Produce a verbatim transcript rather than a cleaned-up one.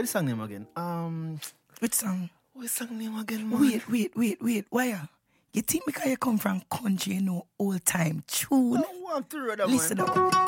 the song name again? Um, Which song? What's the song name again, man? Wait, wait, wait, wait. Why? You think because you come from country, you know, old time tune? I want to read that, Listen man. up.